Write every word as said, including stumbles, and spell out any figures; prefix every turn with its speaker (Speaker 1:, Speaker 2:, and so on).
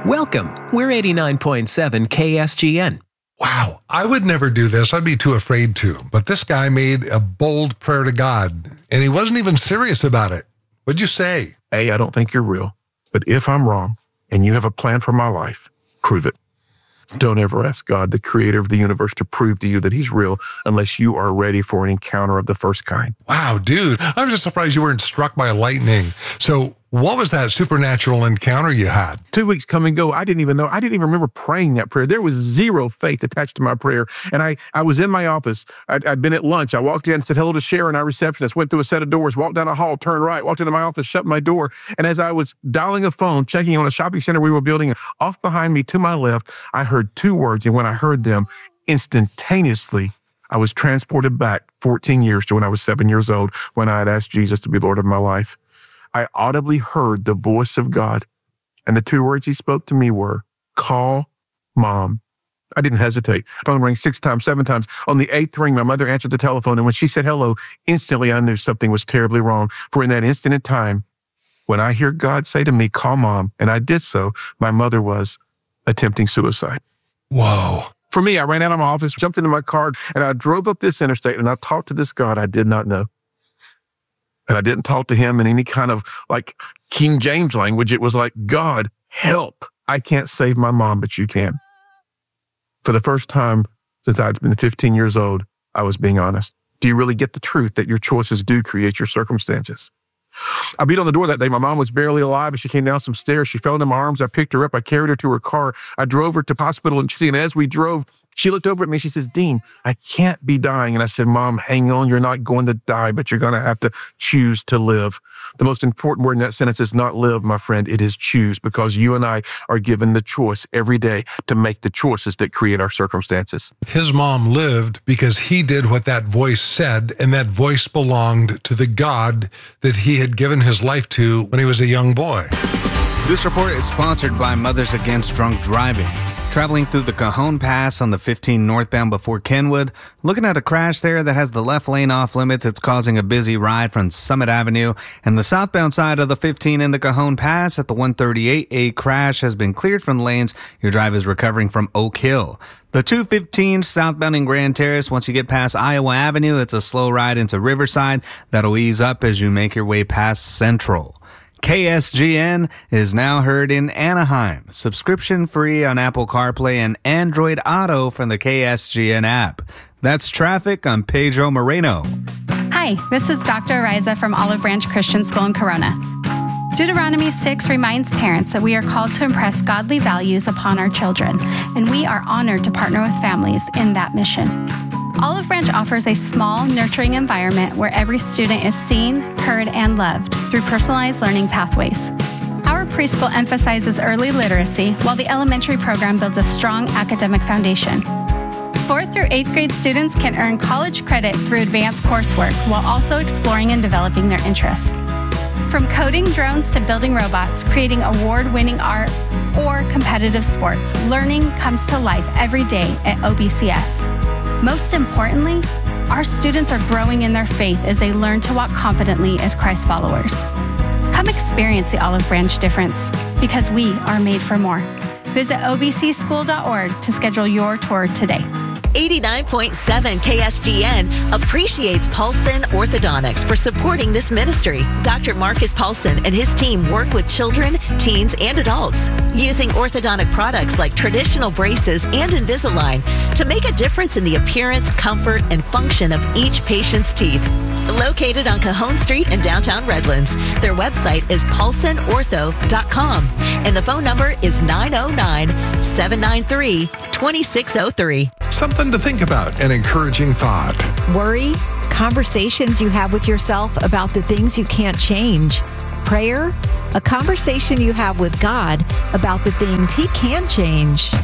Speaker 1: Welcome. We're eighty-nine point seven K S G N.
Speaker 2: Wow, I would never do this. I'd be too afraid to. But this guy made a bold prayer to God, and he wasn't even serious about it. What'd you say?
Speaker 3: A, I don't think you're real. But if I'm wrong and you have a plan for my life, prove it. Don't ever ask God, the creator of the universe, to prove to you that he's real unless you are ready for an encounter of the first kind.
Speaker 2: Wow, dude, I'm just surprised you weren't struck by lightning. So what was that supernatural encounter you had?
Speaker 3: Two weeks come and go. I didn't even know. I didn't even remember praying that prayer. There was zero faith attached to my prayer. And I, I was in my office. I'd, I'd been at lunch. I walked in and said hello to Sharon, our receptionist, went through a set of doors, walked down a hall, turned right, walked into my office, shut my door. And as I was dialing a phone, checking on a shopping center we were building, off behind me to my left, I heard two words. And when I heard them, instantaneously, I was transported back fourteen years to when I was seven years old, when I had asked Jesus to be Lord of my life. I audibly heard the voice of God, and the two words he spoke to me were, call mom. I didn't hesitate. Phone rang six times, seven times. On the eighth ring, my mother answered the telephone, and when she said hello, instantly I knew something was terribly wrong. For in that instant in time, when I hear God say to me, call mom, and I did so, my mother was attempting suicide.
Speaker 2: Whoa.
Speaker 3: For me, I ran out of my office, jumped into my car, and I drove up this interstate, and I talked to this God I did not know. And I didn't talk to him in any kind of like King James language. It was like, God, help. I can't save my mom, but you can. For the first time since I'd been fifteen years old, I was being honest. Do you really get the truth that your choices do create your circumstances? I beat on the door that day. My mom was barely alive, and she came down some stairs. She fell into my arms. I picked her up. I carried her to her car. I drove her to the hospital, and, she, and as we drove, she looked over at me. She says, Dean, I can't be dying. And I said, Mom, hang on. You're not going to die, but you're going to have to choose to live. The most important word in that sentence is not live, my friend. It is choose, because you and I are given the choice every day to make the choices that create our circumstances.
Speaker 2: His mom lived because he did what that voice said, and that voice belonged to the God that he had given his life to when he was a young boy.
Speaker 4: This report is sponsored by Mothers Against Drunk Driving. Traveling through the Cajon Pass on the fifteen northbound before Kenwood, looking at a crash there that has the left lane off limits. It's causing a busy ride from Summit Avenue, and the southbound side of the fifteen in the Cajon Pass at the one thirty-eight, a crash has been cleared from lanes. Your drive is recovering from Oak Hill. The two fifteen southbound in Grand Terrace, once you get past Iowa Avenue, it's a slow ride into Riverside. That'll ease up as you make your way past Central. K S G N is now heard in Anaheim. Subscription free on Apple CarPlay and Android Auto from the K S G N app. That's traffic. I'm Pedro Moreno.
Speaker 5: Hi, this is Doctor Ariza from Olive Branch Christian School in Corona. Deuteronomy six reminds parents that we are called to impress godly values upon our children, and we are honored to partner with families in that mission. Olive Branch offers a small, nurturing environment where every student is seen, heard, and loved through personalized learning pathways. Our preschool emphasizes early literacy, while the elementary program builds a strong academic foundation. Fourth through eighth grade students can earn college credit through advanced coursework while also exploring and developing their interests. From coding drones to building robots, creating award-winning art, or competitive sports, learning comes to life every day at O B C S. Most importantly, our students are growing in their faith as they learn to walk confidently as Christ followers. Come experience the Olive Branch difference, because we are made for more. Visit O B C school dot org to schedule your tour today.
Speaker 6: eighty-nine point seven K S G N appreciates Paulson Orthodontics for supporting this ministry. Doctor Marcus Paulson and his team work with children, teens, and adults using orthodontic products like traditional braces and Invisalign to make a difference in the appearance, comfort, and function of each patient's teeth. Located on Cajon Street in downtown Redlands, their website is paulson ortho dot com, and the phone number is nine oh nine, seven nine three, two six oh three.
Speaker 2: Something to think about, an encouraging thought.
Speaker 7: Worry, conversations you have with yourself about the things you can't change. Prayer, a conversation you have with God about the things He can change.